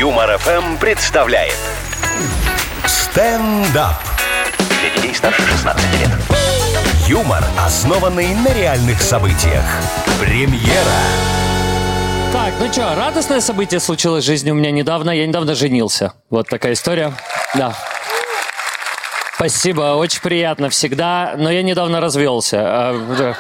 Юмор ФМ представляет стендап. Для детей старше 16 лет. Юмор, основанный на реальных событиях. Премьера. Так, ну что, радостное событие случилось в жизни у меня недавно. Я недавно женился. Вот такая история. Да. Спасибо, очень приятно всегда. Но я недавно развелся.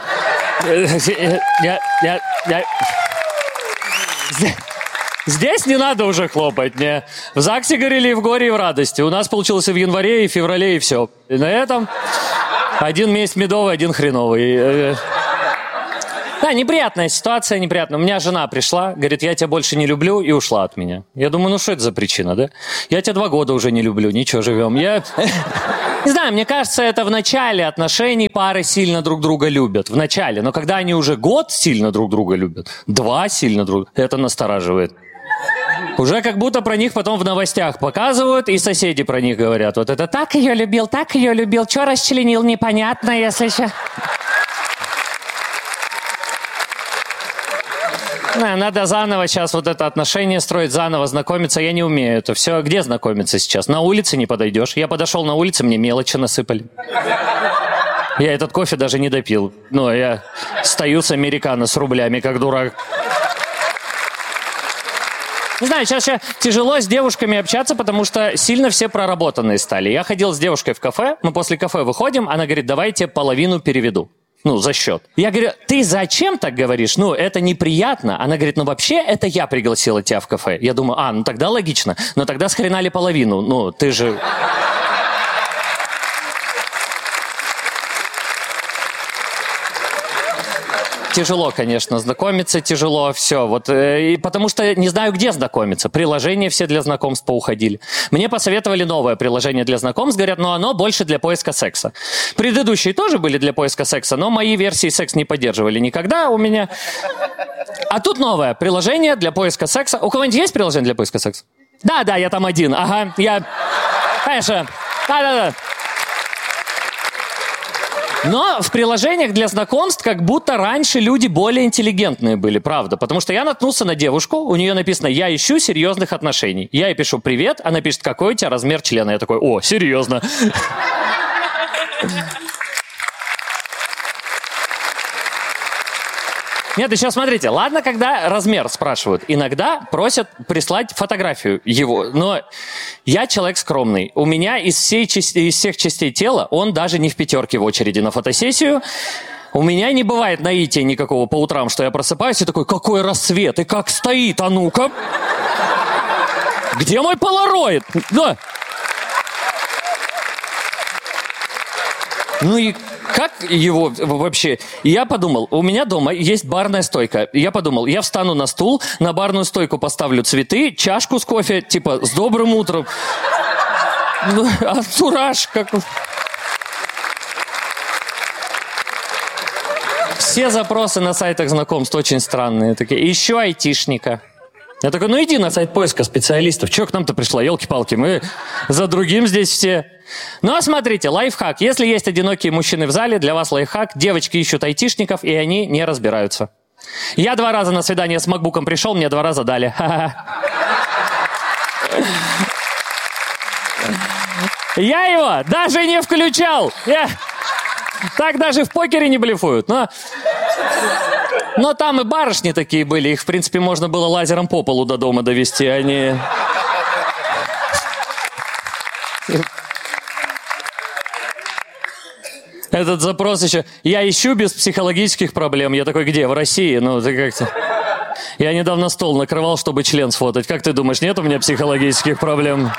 Здесь не надо уже хлопать, не. В ЗАГСе говорили и в горе, и в радости. У нас получилось и в январе, и в феврале, и все. И на этом один месяц медовый, один хреновый. Да, неприятная ситуация, неприятная. У меня жена пришла, говорит, я тебя больше не люблю, и ушла от меня. Я думаю, ну что это за причина, да? Я тебя 2 года уже не люблю, ничего, живем. Не знаю, мне кажется, это в начале отношений пары сильно друг друга любят. В начале. Но когда они уже год сильно друг друга любят, 2 сильно друг друга, это настораживает. Уже как будто про них потом в новостях показывают, и соседи про них говорят. Вот это так ее любил, что расчленил, непонятно, если что. Надо заново сейчас вот это отношение строить, заново знакомиться. Я не умею это все. Где знакомиться сейчас? На улице не подойдешь. Я подошел на улице, мне мелочи насыпали. Я этот кофе даже не допил. Ну, я стою с американо с рублями, как дурак. Не знаю, сейчас тяжело с девушками общаться, потому что сильно все проработанные стали. Я ходил с девушкой в кафе, мы после кафе выходим, она говорит, давай я тебе половину переведу. Ну, за счет. Я говорю, ты зачем так говоришь? Ну, это неприятно. Она говорит, ну, вообще, это я пригласила тебя в кафе. Я думаю, ну, тогда логично. Но тогда схренали половину. Ну, ты же... Тяжело, конечно, знакомиться, тяжело, все. Вот, и потому что не знаю, где знакомиться. Приложения все для знакомств поуходили. Мне посоветовали новое приложение для знакомств. Говорят, но оно больше для поиска секса. Предыдущие тоже были для поиска секса, но мои версии секс не поддерживали никогда у меня. А тут новое приложение для поиска секса. У кого-нибудь есть приложение для поиска секса? Да, я там один. Ага, я... Конечно. Да. Но в приложениях для знакомств как будто раньше люди более интеллигентные были, правда. Потому что я наткнулся на девушку, у нее написано «Я ищу серьезных отношений». Я ей пишу «Привет», она пишет «Какой у тебя размер члена?» Я такой «О, серьезно». Нет, еще смотрите, ладно, когда размер спрашивают. Иногда просят прислать фотографию его. Но я человек скромный. У меня из всех частей тела он даже не в 5 в очереди на фотосессию. У меня не бывает наития никакого по утрам, что я просыпаюсь и такой, какой рассвет, и как стоит, а ну-ка. Где мой полароид? Да. Ну и как его вообще... Я подумал, у меня дома есть барная стойка. Я подумал, я встану на стул, на барную стойку поставлю цветы, чашку с кофе, типа, с добрым утром. Ну, антураж как... Все запросы на сайтах знакомств очень странные. Такие. Еще айтишника. Я такой, ну иди на сайт поиска специалистов. Чего к нам-то пришла? Елки-палки, мы за другим здесь все... Ну, а смотрите, лайфхак. Если есть одинокие мужчины в зале, для вас лайфхак. Девочки ищут айтишников, и они не разбираются. Я 2 раза на свидание с макбуком пришел, мне 2 раза дали. Я его даже не включал. Так даже в покере не блефуют. Но там и барышни такие были. Их, в принципе, можно было лазером по полу до дома довести. Они... Этот запрос еще... Я ищу без психологических проблем. Я такой, где? В России? Ну, ты как-то... Я недавно стол накрывал, чтобы член сфотать. Как ты думаешь, нет у меня психологических проблем?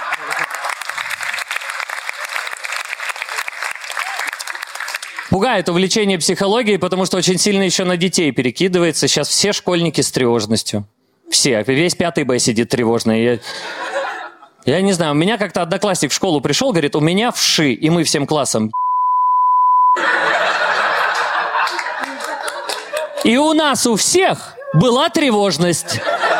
Пугает увлечение психологией, потому что очень сильно еще на детей перекидывается. Сейчас все школьники с тревожностью. Все. Весь 5 Б сидит тревожный. Я не знаю, у меня как-то одноклассник в школу пришел, говорит, у меня вши, и мы всем классом... И у нас у всех была тревожность.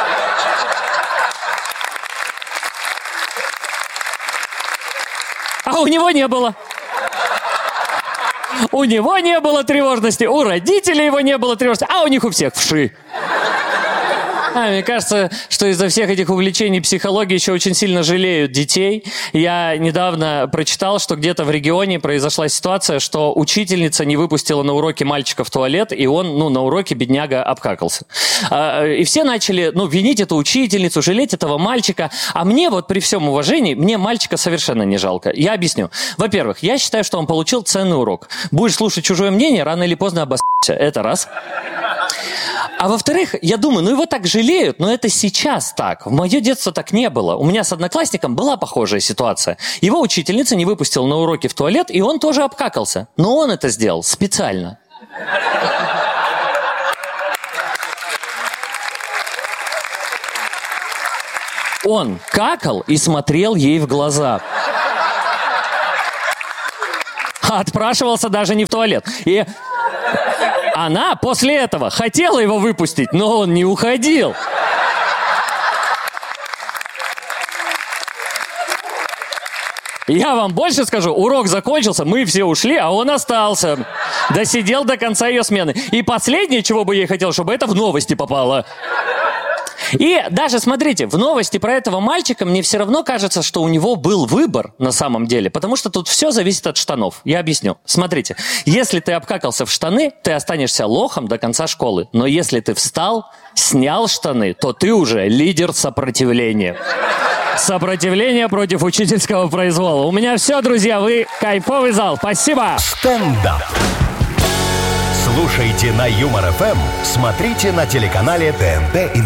А у него не было. У него не было тревожности, у родителей его не было тревожности, а у них у всех вши. Мне кажется, что из-за всех этих увлечений психологии еще очень сильно жалеют детей. Я недавно прочитал, что где-то в регионе произошла ситуация, что учительница не выпустила на уроке мальчика в туалет, и он, на уроке бедняга обкакался. И все начали, винить эту учительницу, жалеть этого мальчика. А мне вот при всем уважении, мне мальчика совершенно не жалко. Я объясню. Во-первых, я считаю, что он получил ценный урок. Будешь слушать чужое мнение, рано или поздно обоссешься. Это раз. А во-вторых, я думаю, его так жалеют, но это сейчас так. В мое детство так не было. У меня с одноклассником была похожая ситуация. Его учительница не выпустила на уроке в туалет, и он тоже обкакался. Но он это сделал специально. Он какал и смотрел ей в глаза. Отпрашивался даже не в туалет. И она после этого хотела его выпустить, но он не уходил. Я вам больше скажу, урок закончился, мы все ушли, а он остался. Досидел до конца ее смены. И последнее, чего бы я хотел, чтобы это в новости попало. И даже, смотрите, в новости про этого мальчика мне все равно кажется, что у него был выбор на самом деле, потому что тут все зависит от штанов. Я объясню. Смотрите, если ты обкакался в штаны, ты останешься лохом до конца школы. Но если ты встал, снял штаны, то ты уже лидер сопротивления. Сопротивление против учительского произвола. У меня все, друзья, вы кайфовый зал. Спасибо. Стендап. Слушайте на Юмор ФМ, смотрите на телеканале ТНТ.